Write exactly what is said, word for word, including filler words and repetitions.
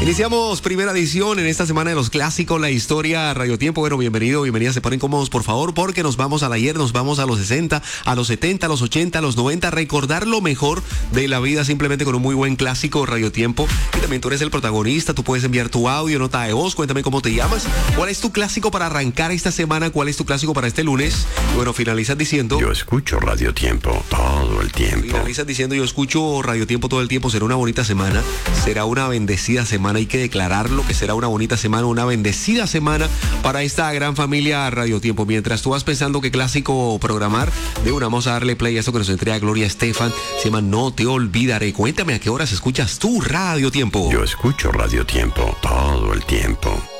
Iniciamos primera edición en esta semana de los clásicos, la historia Radio Tiempo. Bueno, bienvenido, bienvenida, se ponen cómodos por favor, porque nos vamos al ayer, nos vamos a los sesenta, a los setenta, a los ochenta, a los noventa, recordar lo mejor de la vida simplemente con un muy buen clásico Radio Tiempo. Y también tú eres el protagonista, tú puedes enviar tu audio, nota de voz, cuéntame cómo te llamas, cuál es tu clásico para arrancar esta semana, cuál es tu clásico para este lunes. Y bueno, finalizas diciendo... Yo escucho Radio Tiempo todo el tiempo. Finalizas diciendo, yo escucho Radio Tiempo todo el tiempo, será una bonita semana, será una bendecida semana, hay que declararlo que será una bonita semana, una bendecida semana para esta gran familia Radio Tiempo. Mientras tú vas pensando qué clásico programar, de una vamos a darle play a esto que nos entrega Gloria Estefan, se llama No Te Olvidaré. Cuéntame a qué horas escuchas tu Radio Tiempo. Yo escucho Radio Tiempo todo el tiempo.